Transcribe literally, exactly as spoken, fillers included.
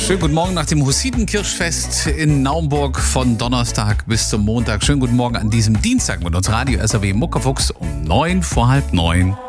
Schönen guten Morgen nach dem Hussitenkirchfest in Naumburg von Donnerstag bis zum Montag. Schönen guten Morgen an diesem Dienstag mit uns Radio S R W Muckefuchs um neun vor halb neun.